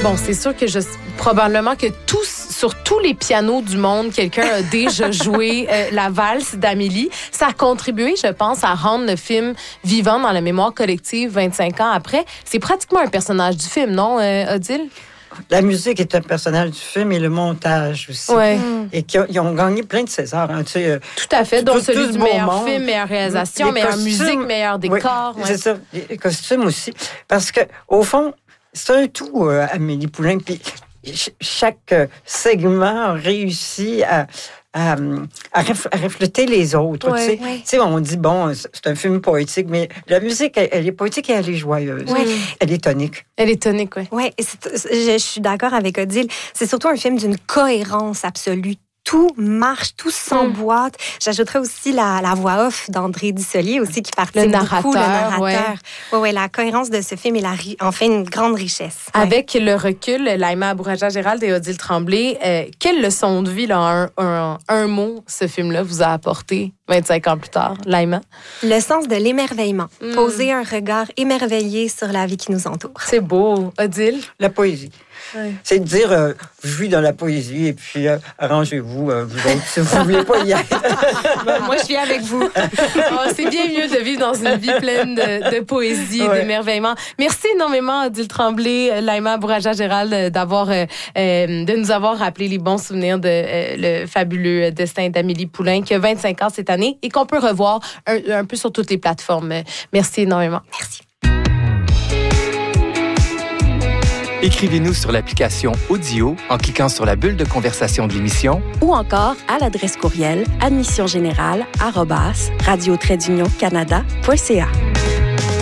Bon, c'est sûr que probablement que sur tous les pianos du monde, quelqu'un a déjà joué la valse d'Amélie. Ça a contribué, je pense, à rendre le film vivant dans la mémoire collective 25 ans après. C'est pratiquement un personnage du film, non, Odile? La musique est un personnage du film et le montage aussi. Ouais. Et ils ont gagné plein de Césars. Hein, tu sais, tout à fait, dont celui du meilleur monde. film, meilleure réalisation, meilleure musique, meilleur décor. Oui, c'est ça, les costumes aussi. Parce que au fond, c'est un tout, Amélie Poulain. Puis chaque segment réussit à refléter les autres. Ouais, tu sais, on dit, bon, c'est un film poétique, mais la musique, elle est poétique et elle est joyeuse. Ouais. Elle est tonique. Elle est tonique, oui. Oui, je suis d'accord avec Odile. C'est surtout un film d'une cohérence absolue. Tout marche, tout s'emboîte. J'ajouterais aussi la voix off d'André Dussolier aussi qui participe beaucoup, le narrateur. Ouais, la cohérence de ce film en fait une grande richesse. Ouais. Avec le recul, Laïma Abouraja-Gérald et Odile Tremblay, quelle leçon de vie, là, un mot, ce film-là vous a apporté 25 ans plus tard, Laïma? Le sens de l'émerveillement. Poser un regard émerveillé sur la vie qui nous entoure. C'est beau. Odile? La poésie. Ouais. C'est de dire, je vis dans la poésie et puis arrangez-vous, vous autres, si vous ne voulez pas y être. Moi, je viens avec vous. C'est bien mieux de vivre dans une vie pleine de poésie, d'émerveillement. Merci énormément, Odile Tremblay, Laïma Abouraja-Gérald, de nous avoir rappelé les bons souvenirs de le fabuleux destin d'Amélie Poulain, qui a 25 ans cette année et qu'on peut revoir un peu sur toutes les plateformes. Merci énormément. Merci. Écrivez-nous sur l'application Audio en cliquant sur la bulle de conversation de l'émission ou encore à l'adresse courriel admissiongénérale@radio-canada.ca.